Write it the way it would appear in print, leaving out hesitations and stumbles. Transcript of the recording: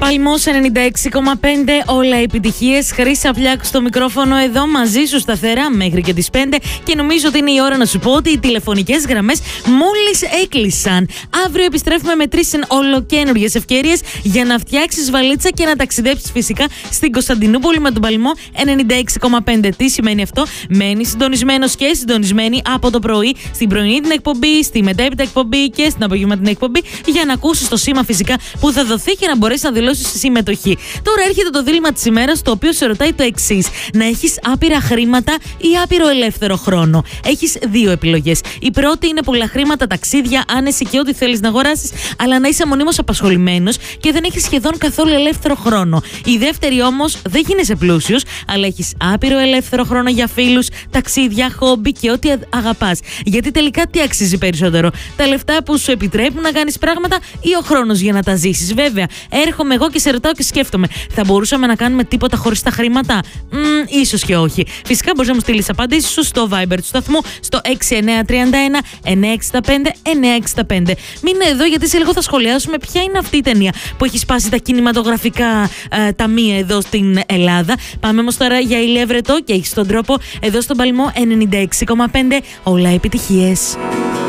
Παλμός 96,5, όλα επιτυχίες. Χρύσα Βλάκου στο μικρόφωνο εδώ μαζί σου σταθερά μέχρι και τις 5 και νομίζω ότι είναι η ώρα να σου πω ότι οι τηλεφωνικές γραμμές μόλις έκλεισαν. Αύριο επιστρέφουμε με 3 ολοκένουργιες ευκαιρίες για να φτιάξεις βαλίτσα και να ταξιδέψεις φυσικά στην Κωνσταντινούπολη με τον Παλμό 96,5. Τι σημαίνει αυτό? Μένεις συντονισμένος και συντονισμένη από το πρωί στην πρωινή την εκπομπή, στη μετέπειτα εκπομπή και στην απογευματινή εκπομπή για να ακούσεις το σήμα φυσικά που θα δοθεί και να μπορέσεις να δηλώσεις συμμετοχή. Τώρα έρχεται το δίλημμα της ημέρας, το οποίο σε ρωτάει το εξής: να έχεις άπειρα χρήματα ή άπειρο ελεύθερο χρόνο. Έχεις δύο επιλογές. Η πρώτη είναι πολλά χρήματα, ταξίδια, άνεση και ό,τι θέλεις να αγοράσεις, αλλά να είσαι μονίμως απασχολημένος και δεν έχεις σχεδόν καθόλου ελεύθερο χρόνο. Η δεύτερη όμως, δεν γίνεσαι πλούσιος, αλλά έχεις άπειρο ελεύθερο χρόνο για φίλους, ταξίδια, χόμπι και ό,τι αγαπάς. Γιατί τελικά τι αξίζει περισσότερο? Τα λεφτά που σου επιτρέπουν να κάνεις πράγματα ή ο χρόνος για να τα ζήσεις? Βέβαια, έρχομαι εγώ και σε ρωτάω και σκέφτομαι, θα μπορούσαμε να κάνουμε τίποτα χωρίς τα χρήματα? Ίσως και όχι. Φυσικά μπορείς να μου στείλεις απαντήσεις σου στο Viber του σταθμού στο 6931 965 965. Μείνε εδώ γιατί σε λίγο θα σχολιάσουμε ποια είναι αυτή η ταινία που έχει σπάσει τα κινηματογραφικά ταμεία εδώ στην Ελλάδα. Πάμε όμως τώρα για Ηλία Βρετό και έχεις τον τρόπο εδώ στον Παλμό 96,5, όλα επιτυχίες.